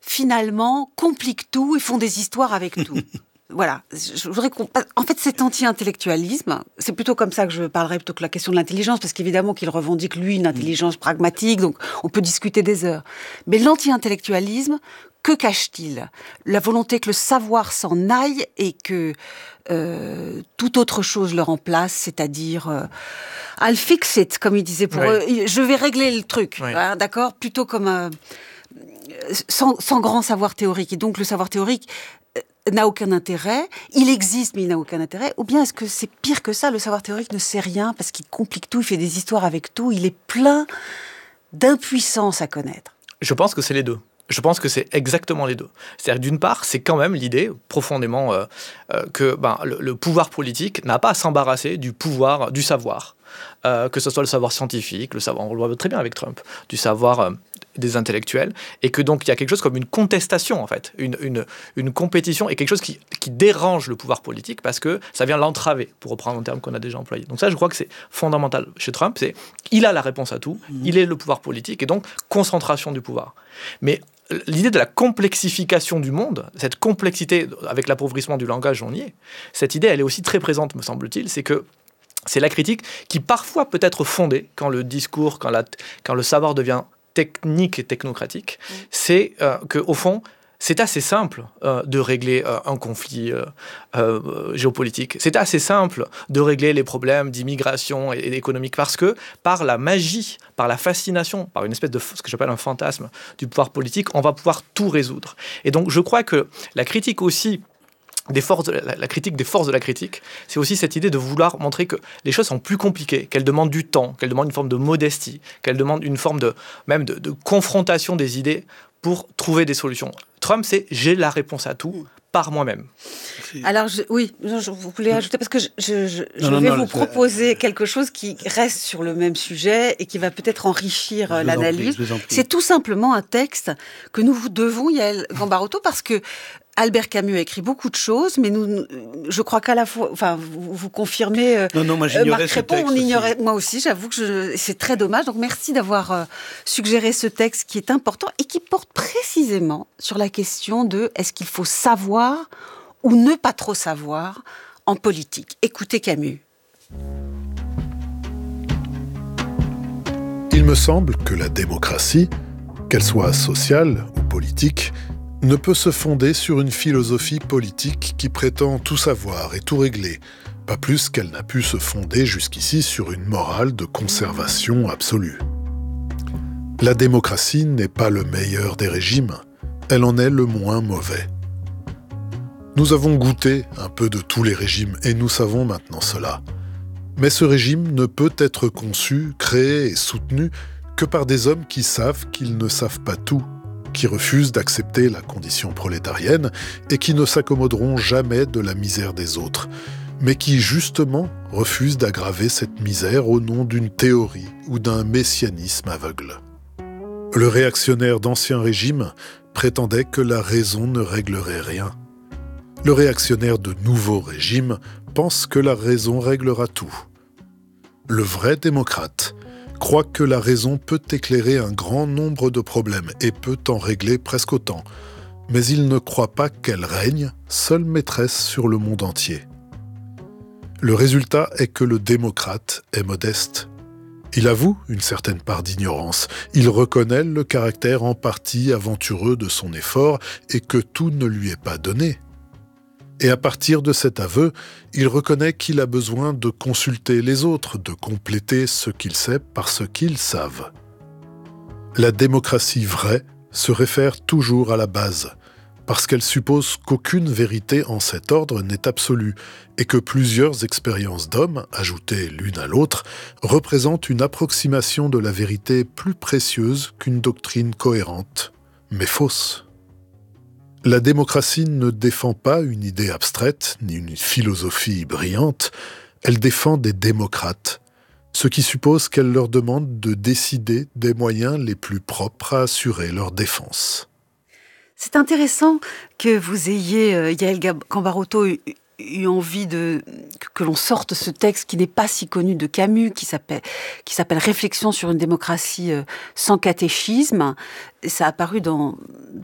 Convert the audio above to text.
finalement, compliquent tout et font des histoires avec tout. Voilà, je voudrais en fait, cet anti-intellectualisme, c'est plutôt comme ça que je parlerais plutôt que la question de l'intelligence, parce qu'évidemment qu'il revendique, lui, une intelligence pragmatique, donc on peut discuter des heures. Mais l'anti-intellectualisme, que cache-t-il ? La volonté que le savoir s'en aille et que toute autre chose le remplace, c'est-à-dire I'll fix it, comme il disait pour eux, je vais régler le truc, hein, d'accord ? Plutôt comme sans grand savoir théorique. Et donc le savoir théorique n'a aucun intérêt, il existe mais il n'a aucun intérêt, ou bien est-ce que c'est pire que ça, le savoir théorique ne sait rien parce qu'il complique tout, il fait des histoires avec tout, il est plein d'impuissance à connaître. Je pense que c'est les deux. Je pense que c'est exactement les deux. C'est-à-dire, d'une part, c'est quand même l'idée, profondément, que le pouvoir politique n'a pas à s'embarrasser du pouvoir, du savoir. Que ce soit le savoir scientifique, le savoir, on le voit très bien avec Trump, du savoir des intellectuels, et que donc il y a quelque chose comme une contestation, en fait, une compétition, et quelque chose qui dérange le pouvoir politique, parce que ça vient l'entraver, pour reprendre un terme qu'on a déjà employé. Donc ça, je crois que c'est fondamental chez Trump, il a la réponse à tout, il est le pouvoir politique, et donc concentration du pouvoir. Mais l'idée de la complexification du monde, cette complexité avec l'appauvrissement du langage, on y est, cette idée, elle est aussi très présente, me semble-t-il, c'est la critique qui parfois peut être fondée quand le discours, quand le savoir devient technique et technocratique, c'est qu'au fond, c'est assez simple de régler un conflit géopolitique. C'est assez simple de régler les problèmes d'immigration et économique parce que par la magie, par la fascination, par une espèce de ce que j'appelle un fantasme du pouvoir politique, on va pouvoir tout résoudre. Et donc je crois que la critique aussi la critique des forces de la critique, c'est aussi cette idée de vouloir montrer que les choses sont plus compliquées, qu'elles demandent du temps, qu'elles demandent une forme de modestie, qu'elles demandent une forme de confrontation des idées pour trouver des solutions. Trump, c'est « j'ai la réponse à tout » par moi-même. Alors, je voulais ajouter, parce que je vais vous proposer quelque chose qui reste sur le même sujet et qui va peut-être enrichir l'analyse. C'est tout simplement un texte que nous vous devons, Yaël Gambarotto, parce que Albert Camus a écrit beaucoup de choses, mais je crois qu'à la fois, enfin, vous confirmez. Moi j'ignorais Marc ce Crépon, texte. On ignorait, moi aussi, j'avoue que c'est très dommage. Donc merci d'avoir suggéré ce texte qui est important et qui porte précisément sur la question de est-ce qu'il faut savoir ou ne pas trop savoir en politique. Écoutez Camus. Il me semble que la démocratie, qu'elle soit sociale ou politique, ne peut se fonder sur une philosophie politique qui prétend tout savoir et tout régler, pas plus qu'elle n'a pu se fonder jusqu'ici sur une morale de conservation absolue. La démocratie n'est pas le meilleur des régimes, elle en est le moins mauvais. Nous avons goûté un peu de tous les régimes et nous savons maintenant cela. Mais ce régime ne peut être conçu, créé et soutenu que par des hommes qui savent qu'ils ne savent pas tout, qui refusent d'accepter la condition prolétarienne et qui ne s'accommoderont jamais de la misère des autres, mais qui justement refusent d'aggraver cette misère au nom d'une théorie ou d'un messianisme aveugle. Le réactionnaire d'Ancien Régime prétendait que la raison ne réglerait rien. Le réactionnaire de Nouveau Régime pense que la raison réglera tout. Le vrai démocrate croit que la raison peut éclairer un grand nombre de problèmes et peut en régler presque autant, mais il ne croit pas qu'elle règne, seule maîtresse sur le monde entier. Le résultat est que le démocrate est modeste. Il avoue une certaine part d'ignorance, il reconnaît le caractère en partie aventureux de son effort et que tout ne lui est pas donné. Et à partir de cet aveu, il reconnaît qu'il a besoin de consulter les autres, de compléter ce qu'il sait par ce qu'ils savent. La démocratie vraie se réfère toujours à la base, parce qu'elle suppose qu'aucune vérité en cet ordre n'est absolue, et que plusieurs expériences d'hommes, ajoutées l'une à l'autre, représentent une approximation de la vérité plus précieuse qu'une doctrine cohérente, mais fausse. La démocratie ne défend pas une idée abstraite, ni une philosophie brillante, elle défend des démocrates, ce qui suppose qu'elle leur demande de décider des moyens les plus propres à assurer leur défense. C'est intéressant que vous ayez, Yaël Gambarotto, eu envie que l'on sorte ce texte qui n'est pas si connu de Camus, qui s'appelle « Réflexion sur une démocratie sans catéchisme ». Ça a apparu dans